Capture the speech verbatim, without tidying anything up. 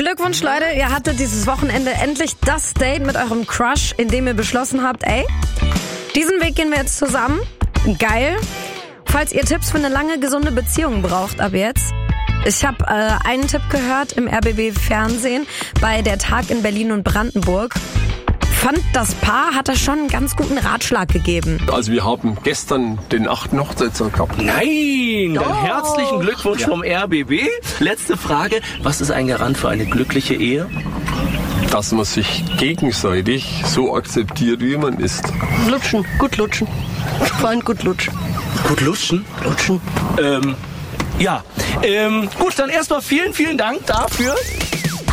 Glückwunsch, Leute. Ihr hattet dieses Wochenende endlich das Date mit eurem Crush, in dem ihr beschlossen habt, ey, diesen Weg gehen wir jetzt zusammen. Geil. Falls ihr Tipps für eine lange, gesunde Beziehung braucht ab jetzt. Ich habe äh, einen Tipp gehört im R B B Fernsehen bei der Tag in Berlin und Brandenburg. Fand das Paar hat da schon einen ganz guten Ratschlag gegeben. Also wir haben gestern den achten Hochzeitstag gehabt. Nein, dann Oh. herzlichen Glückwunsch Ja. vom R B B. Letzte Frage, was ist ein Garant für eine glückliche Ehe? Dass man sich gegenseitig so akzeptiert, wie man ist. Lutschen, gut lutschen. Vor allem gut lutschen. Gut lutschen? Lutschen. Ähm, ja, ähm, gut, dann erstmal vielen, vielen Dank dafür.